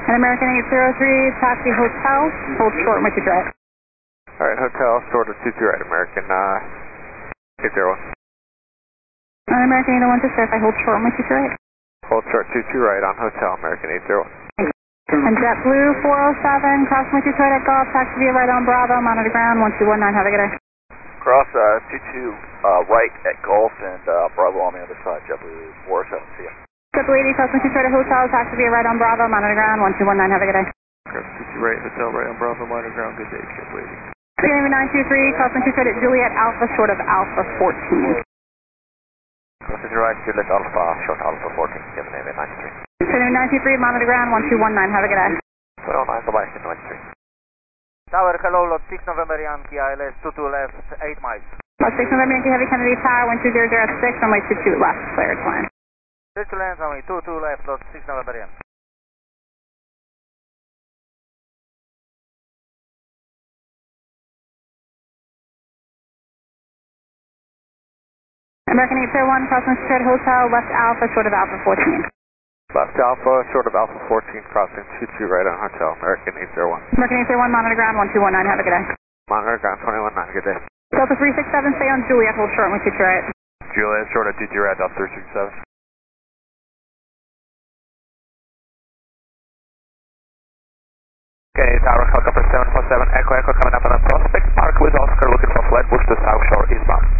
And American 803, taxi hotel, hold short, Whiskey Drive. Alright, hotel, short of 22 right, American 801. And American 801 to certify, hold short, Whiskey Drive. Hold short 22 right on hotel, American 801. And JetBlue 407, cross Whiskey Drive at Golf, taxi via right on Bravo, monitor ground, 1219, have a good day. Cross 22 right at Gulf and Bravo on the other side, JetBlue 407, see ya. JetBlue 80, cross Whiskey Drive hotel, taxi via right on Bravo, monitor ground, 1219, have a good day. Cross 22 right, hotel right on Bravo, monitor ground, good day, JetBlue 80. Navy 923, cross Whiskey Drive at Juliet Alpha, short of Alpha 14. Cross 22 right, Juliet Alpha, short Alpha 14, give the Navy 923. Navy 923, monitor ground, 1219, have a good day. 209, bye-bye, 93. Tower, hello, lot 6 November Yankee, ILS 22 left, 8 miles. Lot 6 November Yankee Heavy Kennedy Tower, 120 at 6, runway 22 left, cleared, climb. Clear to land, runway 22 left, lot 6 November Yankee. American 801, crossing Straight Hotel, left Alpha, short of Alpha 14. Left Alpha, short of Alpha 14, crossing 22 right on hotel, American 801. American 801, monitor ground, 1219, have a good day. Monitor ground 219, good day. Delta 367, stay on Juliet, hold short, with Detroit. Juliet, short of 22 right, Delta 367. Okay, Tower, helicopter 747, Echo Echo coming up on a Prospect Park with Oscar looking for Flatbush to South Shore eastbound.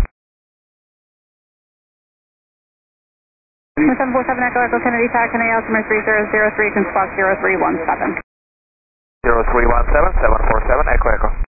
747 Echo Echo Kennedy Tower, Kennedy Altimeter 3003, can spot 0317. 0317, 747, Echo Echo.